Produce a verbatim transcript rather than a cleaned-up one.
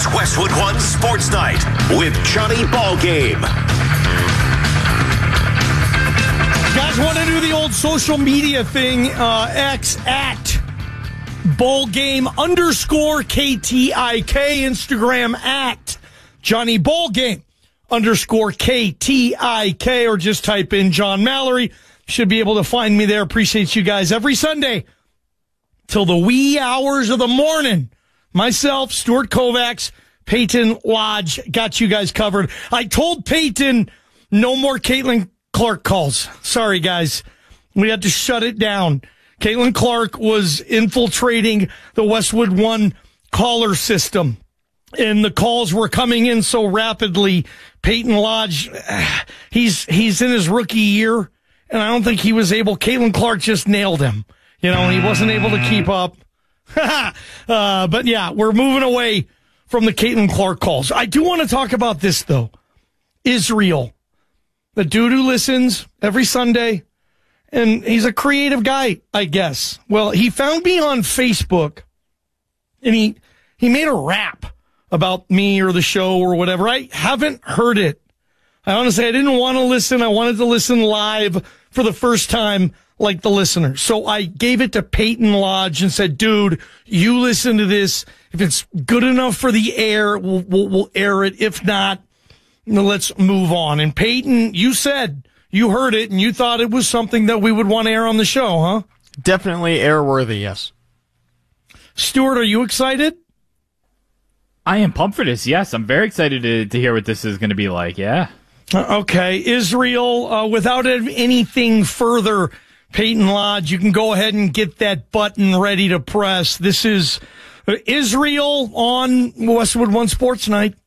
It's Westwood One Sports Night with Johnny Ballgame. Guys, want to do the old social media thing? Uh, X at Ballgame underscore K T I K. Instagram at Johnny Ballgame underscore K T I K. Or just type in John Mallory. Should be able to find me there. Appreciate you guys every Sunday till the wee hours of the morning. Myself, Stuart Kovacs, Peyton Lodge, got you guys covered. I told Peyton no more Caitlin Clark calls. Sorry, guys. We had to shut it down. Caitlin Clark was infiltrating the Westwood One caller system, and the calls were coming in so rapidly. Peyton Lodge, he's he's in his rookie year, and I don't think he was able. Caitlin Clark just nailed him. You know, and he wasn't able to keep up. uh, but yeah, we're moving away from the Caitlin Clark calls. I do want to talk about this, though. Israel, the dude who listens every Sunday, and he's a creative guy, I guess. Well, he found me on Facebook, and he, he made a rap about me or the show or whatever. I haven't heard it. I honestly, I didn't want to listen. I wanted to listen live for the first time, like the listener. So I gave it to Peyton Lodge and said, dude, you listen to this. If it's good enough for the air, we'll, we'll, we'll air it. If not, let's move on. And Peyton, you said you heard it and you thought it was something that we would want to air on the show, huh? Definitely airworthy, yes. Stuart, are you excited? I am pumped for this, yes. I'm very excited to, to hear what this is going to be like, yeah. Okay, Israel, uh, without anything further, Peyton Lodge, you can go ahead and get that button ready to press. This is Israel on Westwood One Sports Night.